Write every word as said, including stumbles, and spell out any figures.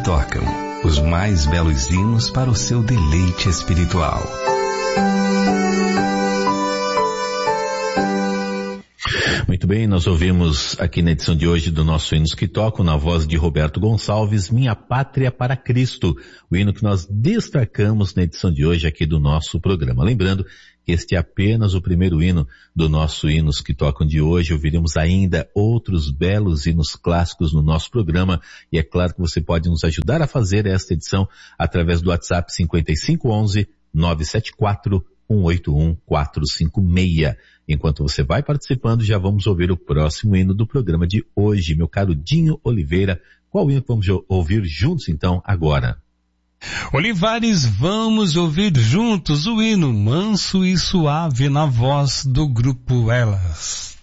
tocam os mais belos hinos para o seu deleite espiritual. Muito bem, nós ouvimos aqui na edição de hoje do nosso Hinos que Tocam, na voz de Roberto Gonçalves, Minha Pátria para Cristo, o hino que nós destacamos na edição de hoje aqui do nosso programa. Lembrando que este é apenas o primeiro hino do nosso Hinos que Tocam de hoje. Ouviremos ainda outros belos hinos clássicos no nosso programa, e é claro que você pode nos ajudar a fazer esta edição através do WhatsApp cinco cinco um um, nove sete quatro, um oito um quatro cinco seis. Enquanto você vai participando, já vamos ouvir o próximo hino do programa de hoje. Meu caro Dinho Oliveira, qual hino vamos ouvir juntos então agora? Olivares, vamos ouvir juntos o hino Manso e Suave na voz do grupo Elas.